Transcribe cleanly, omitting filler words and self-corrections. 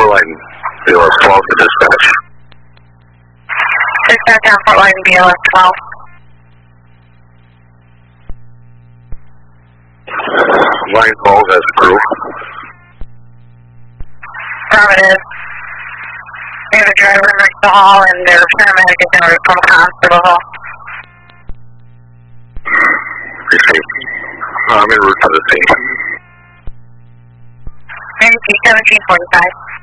Line, BLS 12 to dispatch. Dispatch on Fort Line, BLS 12. Line calls as approved. Affirmative. We have a driver in the hall and their paramedic is in from Hospital Hall. Received. I'm en route to the scene. NP 1745.